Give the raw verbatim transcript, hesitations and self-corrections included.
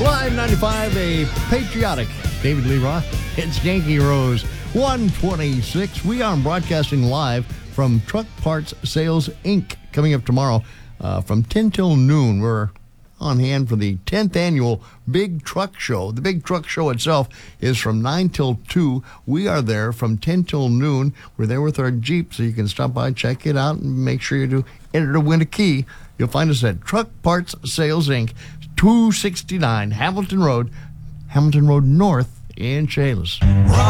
Live ninety-five, a patriotic David Lee Roth. It's Yankee Rose one twenty-six. We are broadcasting live from Truck Parts Sales, Incorporated. Coming up tomorrow uh, from ten till noon. We're on hand for the tenth annual Big Truck Show. The Big Truck Show itself is from nine till two. We are there from ten till noon. We're there with our Jeep, so you can stop by, check it out, and make sure you do enter to win a key. You'll find us at Truck Parts Sales, Incorporated, two sixty-nine Hamilton Road, Hamilton Road North in Chehalis.